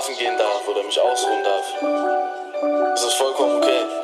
schlafen gehen darf oder mich ausruhen darf, ist es vollkommen okay.